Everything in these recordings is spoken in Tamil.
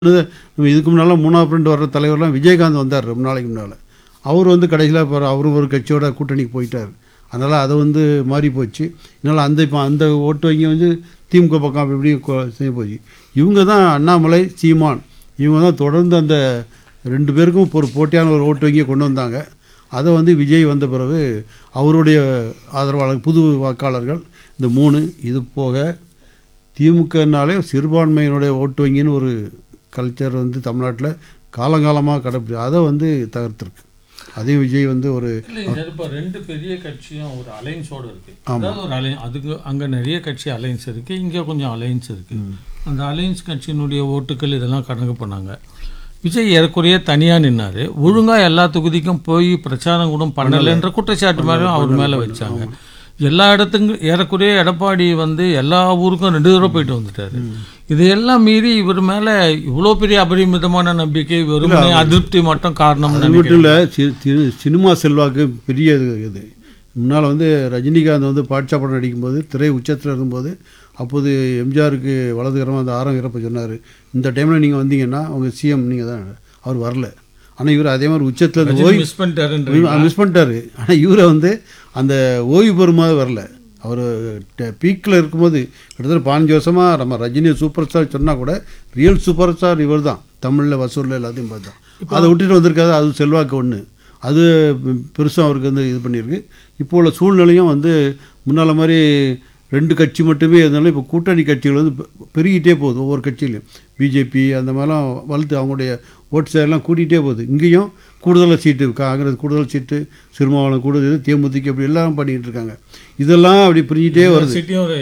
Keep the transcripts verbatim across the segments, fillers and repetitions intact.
நம்ம இதுக்கு முன்னால் மூணாவது ஃப்ரெண்ட் வர்ற தலைவர்லாம் விஜயகாந்த் வந்தார் ரொம்ப நாளைக்கு முன்னால். அவர் வந்து கடைசியில் இப்போ அவரும் ஒரு கட்சியோட கூட்டணிக்கு போயிட்டார். அதனால் அதை வந்து மாறி போச்சு. இதனால் அந்த இப்போ அந்த ஓட்டு வங்கி வந்து திமுக பக்கம் அப்படி இப்படி செய்ய போச்சு. இவங்க தான் அண்ணாமலை, சீமான் இவங்க தான் தொடர்ந்து அந்த ரெண்டு பேருக்கும் ஒரு போட்டியான ஒரு ஓட்டு வங்கியை கொண்டு வந்தாங்க. அதை வந்து விஜய் வந்த பிறகு அவருடைய ஆதரவாளர் புது வாக்காளர்கள் இந்த மூணு இது போக திமுகனாலே சிறுபான்மையினுடைய ஓட்டு வங்கின்னு ஒரு கல்ச்சர் வந்து தமிழ்நாட்டில் காலங்காலமாக கடைப்பிடி அதை வந்து தகர்த்துருக்கு. அதே விஜய் வந்து ஒரு இப்போ ரெண்டு பெரிய கட்சியும் ஒரு அலைன்ஸோடு இருக்குது. அதாவது ஒரு அலை அதுக்கு அங்கே நிறைய கட்சி அலைன்ஸ் இருக்குது, இங்கே கொஞ்சம் அலைன்ஸ் இருக்குது. அந்த அலைன்ஸ் கட்சியினுடைய ஓட்டுக்கள் இதெல்லாம் கணக்கு பண்ணாங்க. விஜய் ஏறக்குறைய தனியாக நின்னார். ஒழுங்காக எல்லா தொகுதிக்கும் போய் பிரச்சாரம் கூட பண்ணலைன்ற குற்றச்சாட்டு மேலும் அவர் மேலே வச்சாங்க. எல்லா இடத்துக்கும் ஏறக்குறைய எடப்பாடி வந்து எல்லா ஊருக்கும் ரெண்டு தடவை போயிட்டு வந்துட்டார். இதையெல்லாம் மீறி இவர் மேலே இவ்வளோ பெரிய அபரிமிதமான நம்பிக்கை, வெறும் அதிருப்தி மட்டும் காரணம் மட்டும் இல்லை. சினிமா செல்வாக்கு பெரிய இது. முன்னால் வந்து ரஜினிகாந்த் வந்து பாட்சா படம் நடிக்கும்போது திரை உச்சத்தில் இருக்கும்போது அப்போது எம்ஜிஆருக்கு வலதுகரமாக அந்த ஆரம் இறப்ப சொன்னார், இந்த டைமில் நீங்கள் வந்தீங்கன்னா அவங்க சிஎம் நீங்கள் தான். அவர் வரல. ஆனால் இவர் அதே மாதிரி உச்சத்தில் ஓய்வு மிஸ் பண்ணிட்டாரு மிஸ் பண்ணிட்டாரு ஆனால் இவரை வந்து அந்த ஓய்வு பெறும்போது வரல. அவர் பீக்கில் இருக்கும்போது கிட்டத்தட்ட பதினஞ்சு வருஷமாக நம்ம ரஜினி சூப்பர் ஸ்டார் சொன்னால் கூட ரியல் சூப்பர் ஸ்டார் இவர் தான். தமிழில் வசூலில் எல்லாத்தையும் பார்த்தா அதை விட்டுட்டு வந்திருக்காது. அது செல்வாக்கு ஒன்று, அது பெருசாக அவருக்கு வந்து இது பண்ணியிருக்கு. இப்போ உள்ள சூழ்நிலையும் வந்து முன்னால் மாதிரி ரெண்டு கட்சி மட்டுமே இருந்தாலும் இப்போ கூட்டணி கட்சிகள் வந்து பெருகிட்டே போகுது. ஒவ்வொரு கட்சியிலையும் பிஜேபி அந்த மாதிரிலாம் வளர்த்து அவங்களுடைய ஓட்டு சேரெல்லாம் கூட்டிகிட்டே போகுது. இங்கேயும் கூடுதலாக சீட்டு காங்கிரஸ் கூடுதல் சீட்டு, சிறுமாவளம் கூடுதல், தேமுதிக அப்படி எல்லாம் பண்ணிகிட்டு இருக்காங்க. இதெல்லாம் அப்படி பிரிஞ்சிட்டே வருது.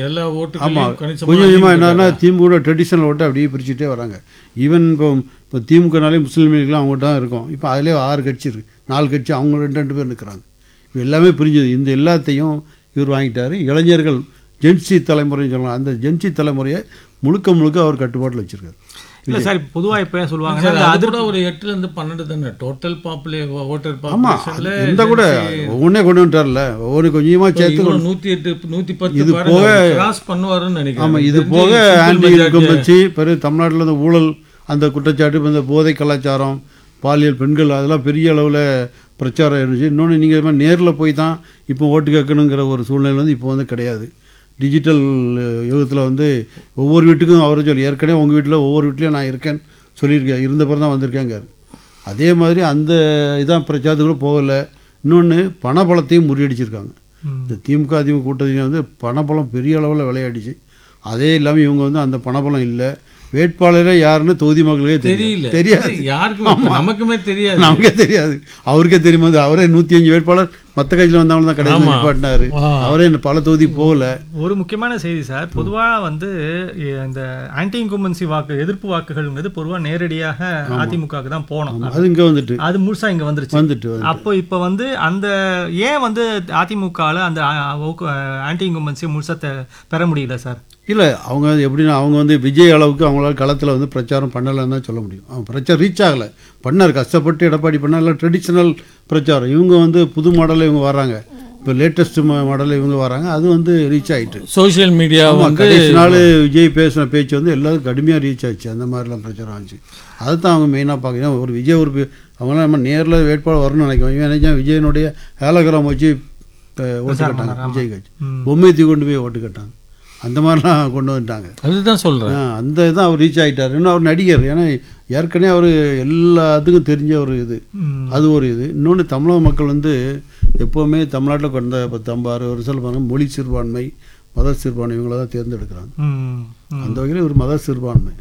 ஆமாம், கொஞ்சம் கொஞ்சமாக என்னன்னா திமுக ட்ரெடிஷ்னல் ஓட்டை அப்படியே பிரிச்சுட்டே வராங்க. ஈவன் இப்போ இப்போ திமுகனாலே முஸ்லீம்களுக்குலாம் அவங்ககிட்ட தான் இருக்கும். இப்போ அதிலே ஆறு கட்சி இருக்குது, நாலு கட்சி அவங்க ரெண்டு ரெண்டு பேர் நிற்கிறாங்க. இப்போ எல்லாமே பிரிஞ்சுது. இந்த எல்லாத்தையும் இவர் வாங்கிட்டார். இளைஞர்கள் ஜென்சி தலைமுறைன்னு சொல்லலாம். அந்த ஜென்சி தலைமுறையை முழுக்க முழுக்க அவர் கட்டுப்பாட்டில் வச்சுருக்காரு. இல்லை சார், பொதுவாக இப்போ சொல்லுவாங்க அது கூட ஒரு எட்டுலேருந்து பன்னெண்டு தானே டோட்டல் பாப்புலே ஓட்டர் பாப்புலேஷன்ல இந்த கூட ஒவ்வொன்றே கொண்டு வந்துட்டார்ல, ஒவ்வொரு கொஞ்சமாக சேர்த்து நூற்றி எட்டு நூற்றி பத்து இது போக கிராஸ் பண்ணுவாருன்னு நினைக்கிறேன். ஆமாம், இது போக ஆன்டி இன்கம் வச்சு பிறகு தமிழ்நாட்டில் இந்த ஊழல் அந்த குற்றச்சாட்டு, இந்த போதை கலாச்சாரம், பாலியல் பெண்கள் அதெல்லாம் பெரிய அளவில் பிரச்சாரம் இருந்துச்சு. இன்னொன்று நீங்கள் நேரில் போய் தான் இப்போ ஓட்டு கேட்கணுங்கிற ஒரு சூழ்நிலை வந்து இப்போ வந்து கிடையாது. டிஜிட்டல் யுகத்தில் வந்து ஒவ்வொரு வீட்டுக்கும் அவரை சொல்லி ஏற்கனவே உங்கள் வீட்டில் ஒவ்வொரு வீட்லேயும் நான் இருக்கேன்னு சொல்லியிருக்கேன், இருந்த பிறகு தான் வந்திருக்கேங்க. அதே மாதிரி அந்த இதான் பிரச்சாரத்துக்குள்ள போகலை. இன்னொன்று பணபலத்தையும் முறியடிச்சிருக்காங்க. இந்த திமுக அதிமுக கூட்டத்தில் வந்து பணபலம் பெரிய அளவில் விளையாடிச்சு. அதே இல்லாமல் இவங்க வந்து அந்த பணபலம் இல்லை. வேட்பாளரே யாருன்னு தொகுதி மக்களுக்கே தெரியல, தெரியாது, யாருக்கும் நமக்குமே தெரியாது, நமக்கே தெரியாது. அவருக்கே தெரியுமா அவரே நூற்றி அஞ்சு வேட்பாளர் மற்ற கட்சியில் வந்தவங்க தான் கடைசி நிப்பாட்டினாரு. அவரே பல தொகுதி போகல. ஒரு முக்கியமான செய்தி சார், பொதுவாக வந்து இந்த ஆன்டி இன்கும்பன்சி வாக்கு எதிர்ப்பு வாக்குகள்ங்கிறது பொதுவாக நேரடியாக அதிமுகவுக்கு தான் போனோம். அது இங்கே வந்துட்டு அது முழுசா இங்கே வந்துருச்சு வந்துட்டு அப்போ இப்போ வந்து அந்த ஏன் வந்து அதிமுகவில் அந்த ஆன்டி இன்கும்பன்சி முழுசா பெற முடியல சார்? இல்லை, அவங்க எப்படின்னா அவங்க வந்து விஜய் அளவுக்கு அவங்களால களத்தில் வந்து பிரச்சாரம் பண்ணலைன்னு தான் சொல்ல முடியும். அவங்க பிரச்சாரம் ரீச் ஆகலை. பண்ணார், கஷ்டப்பட்டு எடப்பாடி பண்ணார், எல்லாம் ட்ரெடிஷ்னல் பிரச்சாரம். இவங்க வந்து புது மாடலில் இவங்க வராங்க, இப்போ லேட்டஸ்ட் மாடலில் இவங்க வராங்க. அது வந்து ரீச் ஆகிட்டு சோஷியல் மீடியா கடைசி நாள் விஜய் பேசின பேச்சு வந்து எல்லாரும் கடுமையாக ரீச் ஆச்சு. அந்த மாதிரிலாம் பிரச்சாரம் ஆச்சு. அதை தான் அவங்க மெயினாக பார்க்குறேன். ஒரு விஜய் ஒரு அவங்களாம் நம்ம நேரில் வேட்பாளர் வரணும்னு நினைக்கிறோம். இவன் நினைச்சா விஜயனுடைய ஹேலோகிராம் வச்சு ஓட்டு கட்டாங்க. விஜய் கட்சி பொம்மை தூக்கி கொண்டு போய் ஓட்டு கட்டாங்க. அந்த மாதிரிலாம் கொண்டு வந்துட்டாங்க. அதுதான் சொல்கிறேன். அந்த இதுதான் அவர் ரீச் ஆகிட்டார். இன்னும் அவர் நடிகர், ஏன்னா ஏற்கனவே அவர் எல்லாத்துக்கும் தெரிஞ்ச ஒரு இது, அது ஒரு இது. இன்னொன்று தமிழக மக்கள் வந்து எப்போவுமே தமிழ்நாட்டில் கொண்ட பத்து ஐம்பது அறுபது வருஷத்தில் பாருங்கள் மொழி சிறுபான்மை, மத சிறுபான்மை இவங்கள தான் தேர்ந்தெடுக்கிறாங்க. அந்த வகையில் ஒரு மத சிறுபான்மை,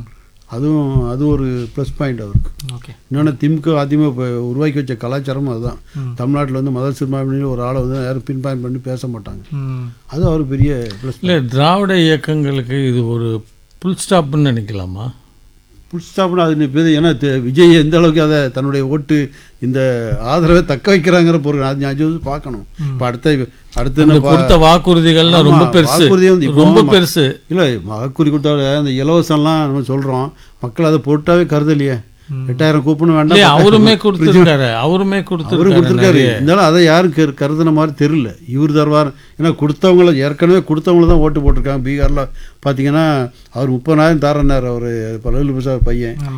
அதுவும் அது ஒரு ப்ளஸ் பாயிண்ட் அவருக்கு. ஓகே. இன்னொன்று திமுக அதிமுக உருவாக்கி வச்ச கலாச்சாரமும் அதுதான். தமிழ்நாட்டில் வந்து மத சிறுபான்மையில ஒரு ஆளை வந்து யாரும் பின் பாயிண்ட் பண்ணி பேச மாட்டாங்க. அது அவர் பெரிய ப்ளஸ். இல்லை, திராவிட இயக்கங்களுக்கு இது ஒரு புல் ஸ்டாப்னு நினைக்கலாமா? புல் ஸ்டாப்னு அது பேர். ஏன்னா விஜய் எந்த அளவுக்கு அதை தன்னுடைய ஓட்டு இந்த ஆதரவை தக்க வைக்கிறாங்கிற பொருள் அது ஞாபகம் பார்க்கணும். இப்போ அடுத்த அடுத்து கொடுத்த வாக்குறுதிகள்லாம் ரொம்ப பெருசு, வாக்குறுதி வந்து ரொம்ப பெருசு. இல்லை, வாக்குறுதி கொடுத்தா அந்த இலவசம்லாம் நம்ம சொல்கிறோம், மக்கள் அதை போட்டாவே கருதலையே. எட்டாயிரம் கூப்பன் இல்லையா, வேண்டாம், அவருமே கொடுத்துருக்காரு அவருமே அவரும் கொடுத்துருக்காரு கொடுத்துருக்காரு. இருந்தாலும் அதை யாரும் கரு கருதுன மாதிரி தெரியல. இவர் தருவார், ஏன்னா கொடுத்தவங்கள ஏற்கனவே கொடுத்தவங்கள தான் ஓட்டு போட்டிருக்காங்க. பீகாரில் பார்த்தீங்கன்னா அவர் முப்பதாயிரம் தாரனார், அவர் லல்லு பிரசாத் பையன்.